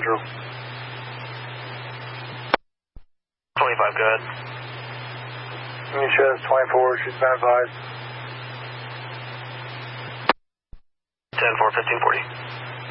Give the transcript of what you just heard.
Central. 25, go ahead. Chess 24, she's been advised. 10-4, 1540.